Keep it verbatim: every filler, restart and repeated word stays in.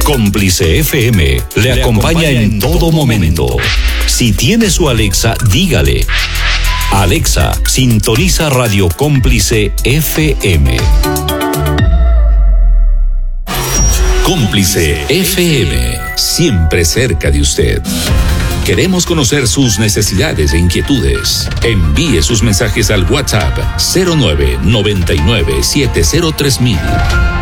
Cómplice F M le acompaña en todo momento. Si tiene su Alexa, dígale: Alexa, sintoniza Radio Cómplice F M. Cómplice F M, siempre cerca de usted. Queremos conocer sus necesidades e inquietudes. Envíe sus mensajes al WhatsApp cero nueve noventa y nueve siete cero tres mil.